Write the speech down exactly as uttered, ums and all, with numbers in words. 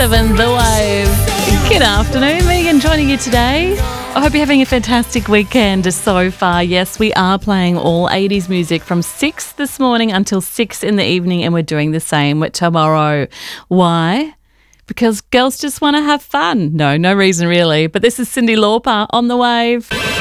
Seven The Wave. Good afternoon, Megan joining you today. I hope you're having a fantastic weekend so far. Yes, we are playing all eighties music from six this morning until six in the evening, and we're doing the same tomorrow. Why? Because girls just want to have fun. No, no reason really. But this is Cyndi Lauper on The Wave.